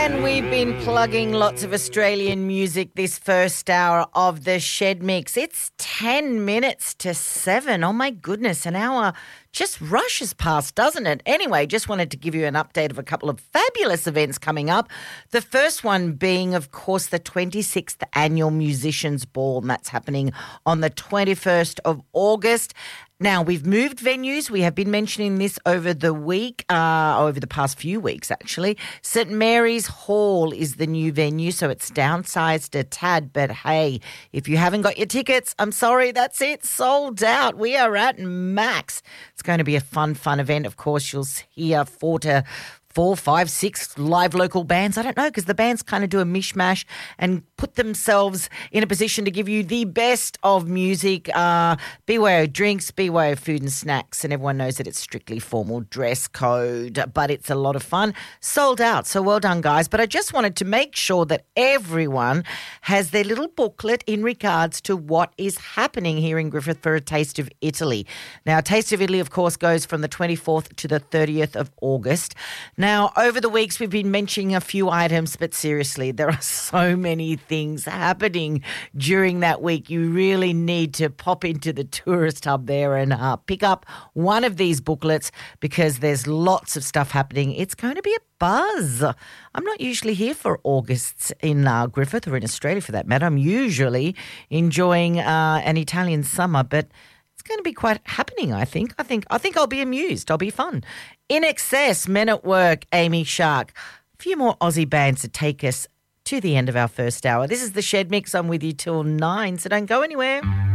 And we've been plugging lots of Australian music this first hour of the Shed Mix. It's 10 minutes to 7. Oh, my goodness, an hour just rushes past, doesn't it? Anyway, just wanted to give you an update of a couple of fabulous events coming up. The first one being, of course, the 26th Annual Musicians Ball, and that's happening on the 21st of August. Now, we've moved venues. We have been mentioning this over the week, over the past few weeks, actually. St Mary's Hall is the new venue, so it's downsized a tad. But, hey, if you haven't got your tickets, I'm sorry, that's it, sold out. We are at max. It's going to be a fun event. Of course, you'll hear 4, 5, 6 live local bands. I don't know, because the bands kind of do a mishmash and put themselves in a position to give you the best of music. Beware of drinks, beware of food and snacks, and everyone knows that it's strictly formal dress code, but it's a lot of fun. Sold out, so well done, guys. But I just wanted to make sure that everyone has their little booklet in regards to what is happening here in Griffith for A Taste of Italy. Now, A Taste of Italy, of course, goes from the 24th to the 30th of August. Now, over the weeks, we've been mentioning a few items, but seriously, there are so many things happening during that week. You really need to pop into the tourist hub there and pick up one of these booklets, because there's lots of stuff happening. It's going to be a buzz. I'm not usually here for Augusts in Griffith, or in Australia for that matter. I'm usually enjoying an Italian summer, but it's going to be quite happening, I think. I think I'll be amused. I'll be fun. In Excess, Men at Work, Amy Shark. A few more Aussie bands to take us to the end of our first hour. This is the Shed Mix. I'm with you till 9, so don't go anywhere.